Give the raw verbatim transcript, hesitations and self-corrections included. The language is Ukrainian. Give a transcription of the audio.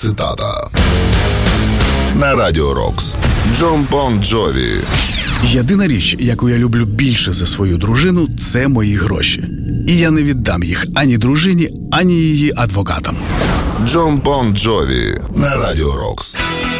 цитата. На Радіо Рокс. Джон Бон Джові. Єдина річ, яку я люблю більше за свою дружину, це мої гроші. І я не віддам їх ані дружині, ані її адвокатам. Джон Бон Джові на Радіо Рокс.